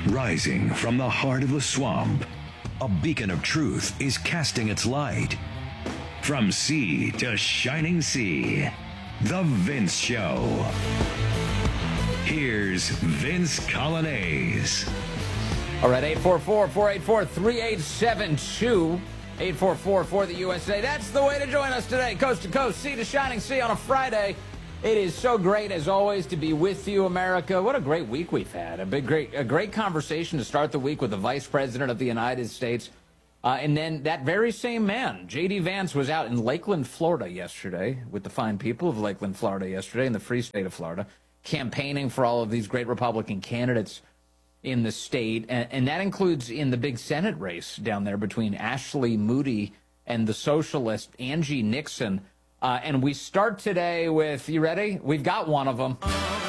Rising from the heart of the swamp, a beacon of truth is casting its light. From sea to shining sea, The Vince Show. Here's Vince Coglianese. All right, 844-484-3872. 844 for the USA. That's the way to join us today. Coast to coast, sea to shining sea on a Friday. It is so great, as always, to be with you, America. What a great week we've had. A great conversation to start the week with the Vice President of the United States. And then that very same man, J.D. Vance, was out in Lakeland, Florida yesterday with the fine people of Lakeland, Florida yesterday in the free state of Florida, campaigning for all of these great Republican candidates in the state, and that includes in the big Senate race down there between Ashley Moody and the socialist Angie Nixon. And we start today with, you ready? We've got one of them.